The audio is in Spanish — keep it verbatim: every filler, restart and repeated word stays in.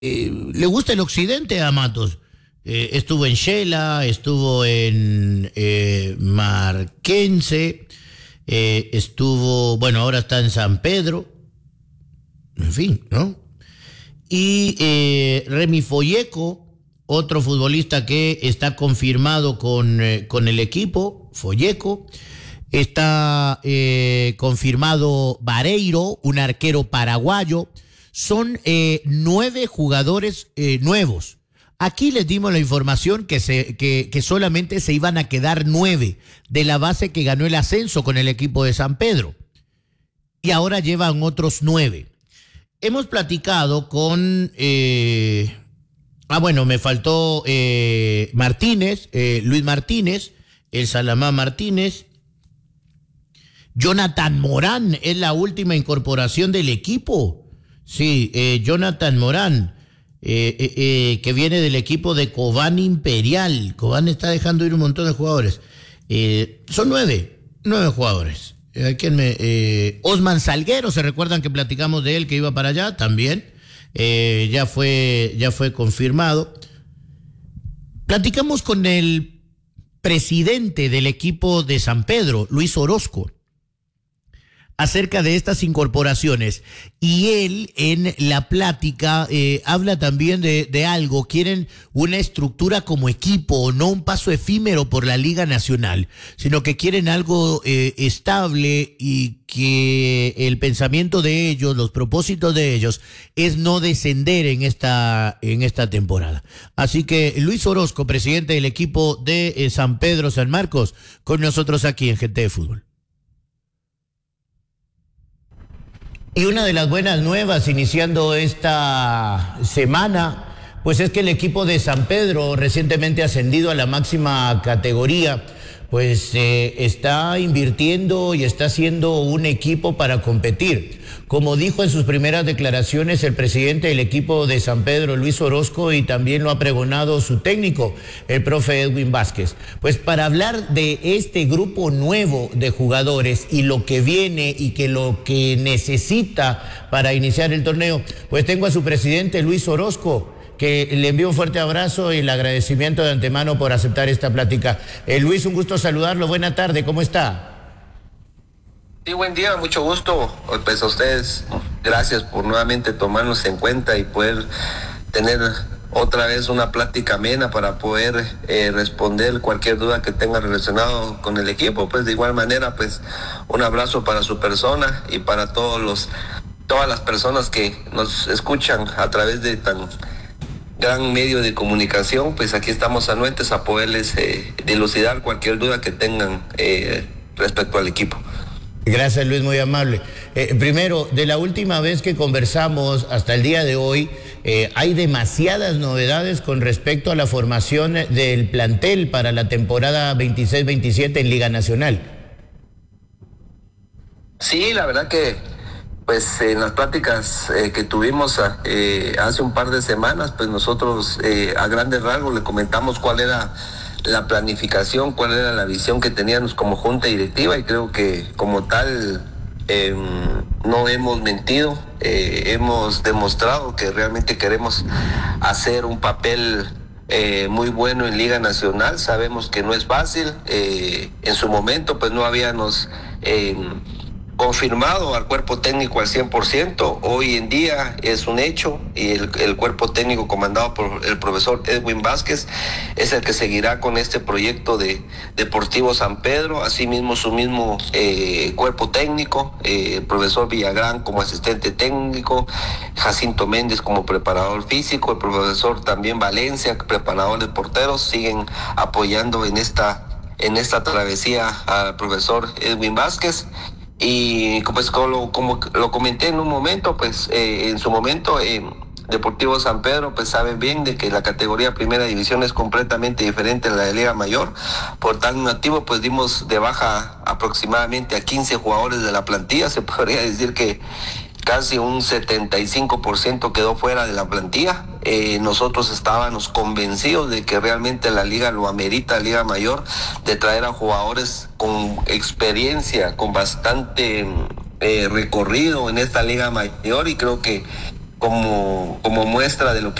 eh, le gusta el occidente a Matos. Eh, estuvo en Shela, estuvo en eh, Marquense, eh, estuvo, bueno, ahora está en San Pedro, en fin, ¿no? Y eh, Remy Folleco, otro futbolista que está confirmado con, eh, con el equipo, Folleco. Está eh, confirmado Vareiro, un arquero paraguayo. Son eh, nueve jugadores eh, nuevos. Aquí les dimos la información que, se, que, que solamente se iban a quedar nueve de la base que ganó el ascenso con el equipo de San Pedro. Y ahora llevan otros nueve. Hemos platicado con... Eh, ah, bueno, me faltó eh, Martínez, eh, Luis Martínez, el Salamá Martínez. Jonathan Morán es la última incorporación del equipo. Sí, eh, Jonathan Morán, eh, eh, eh, que viene del equipo de Cobán Imperial. Cobán está dejando ir un montón de jugadores. Eh, son nueve, nueve jugadores. Eh, ¿quién me, eh, Osman Salguero, ¿se recuerdan que platicamos de él que iba para allá? También. Eh, ya fue, ya fue confirmado. Platicamos con el presidente del equipo de San Pedro, Luis Orozco, acerca de estas incorporaciones, y él en la plática eh, habla también de, de algo. Quieren una estructura como equipo, no un paso efímero por la Liga Nacional, sino que quieren algo eh, estable, y que el pensamiento de ellos, los propósitos de ellos, es no descender en esta, en esta temporada. Así que Luis Orozco, presidente del equipo de eh, San Pedro San Marcos, con nosotros aquí en Gente de Fútbol. Y una de las buenas nuevas iniciando esta semana, pues es que el equipo de San Pedro, recientemente ascendido a la máxima categoría, pues eh, está invirtiendo y está haciendo un equipo para competir. Como dijo en sus primeras declaraciones el presidente del equipo de San Pedro, Luis Orozco, y también lo ha pregonado su técnico, el profe Edwin Vázquez. Pues para hablar de este grupo nuevo de jugadores y lo que viene y que lo que necesita para iniciar el torneo, pues tengo a su presidente, Luis Orozco, que le envío un fuerte abrazo y el agradecimiento de antemano por aceptar esta plática. Eh, Luis, un gusto saludarlo. Buena tarde, ¿cómo está? Sí, buen día, mucho gusto. Pues a ustedes, gracias por nuevamente tomarnos en cuenta y poder tener otra vez una plática amena para poder eh, responder cualquier duda que tengan relacionado con el equipo. Pues de igual manera, pues un abrazo para su persona y para todos los, todas las personas que nos escuchan a través de tan gran medio de comunicación. Pues aquí estamos anuentes a poderles eh, dilucidar cualquier duda que tengan eh, respecto al equipo. Gracias, Luis, muy amable. Eh, primero, de la última vez que conversamos hasta el día de hoy, eh, hay demasiadas novedades con respecto a la formación del plantel para la temporada veintiséis veintisiete en Liga Nacional. Sí, la verdad que pues en las pláticas eh, que tuvimos eh, hace un par de semanas, pues nosotros eh, a grandes rasgos le comentamos cuál era la planificación, cuál era la visión que teníamos como junta directiva, y creo que como tal eh, no hemos mentido, eh, hemos demostrado que realmente queremos hacer un papel eh, muy bueno en Liga Nacional. Sabemos que no es fácil, eh, en su momento pues no habíamos eh, confirmado al cuerpo técnico al cien por ciento, hoy en día es un hecho, y el, el cuerpo técnico comandado por el profesor Edwin Vázquez es el que seguirá con este proyecto de Deportivo San Pedro, asimismo su mismo eh, cuerpo técnico, eh, el profesor Villagrán como asistente técnico, Jacinto Méndez como preparador físico, el profesor también Valencia, preparador de porteros, siguen apoyando en esta, en esta travesía al profesor Edwin Vázquez. Y pues como, como lo comenté en un momento, pues eh, en su momento eh, Deportivo San Pedro pues sabe bien de que la categoría Primera División es completamente diferente a la de Liga Mayor. Por tal motivo pues dimos de baja aproximadamente a quince jugadores de la plantilla. Se podría decir que casi un setenta y cinco por ciento quedó fuera de la plantilla. Eh, nosotros estábamos convencidos de que realmente la liga lo amerita, la Liga Mayor, de traer a jugadores con experiencia, con bastante eh, recorrido en esta Liga Mayor, y creo que como, como muestra de lo que